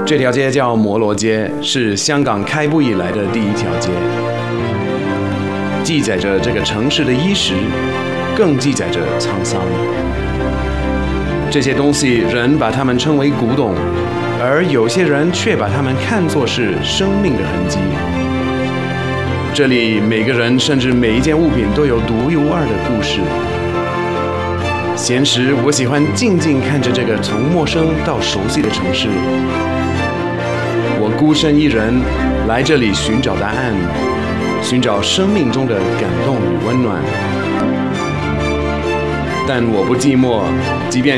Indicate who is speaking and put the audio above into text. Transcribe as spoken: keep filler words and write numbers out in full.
Speaker 1: 这条街叫摩罗街，是香港开埠以来的第一条街，记载着这个城市的衣食，更记载着沧桑。这些东西人把它们称为古董，而有些人却把它们看作是生命的痕迹。这里每个人甚至每一件物品都有独一无二的故事。闲时我喜欢静静看着这个从陌生到熟悉的城市。我孤身一人来这里寻找答案，寻找生命中的感动与温暖。但我不寂寞，即便